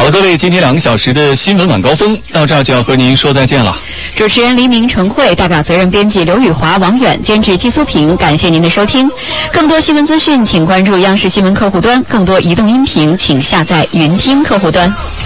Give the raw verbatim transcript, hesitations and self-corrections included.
了，各位，今天两个小时的新闻晚高峰到这儿就要和您说再见了。 主持人黎明、陈慧，代表责任编辑刘宇华、王远，监制季苏平，感谢您的收听。更多新闻资讯，请关注央视新闻客户端；更多移动音频，请下载云听客户端。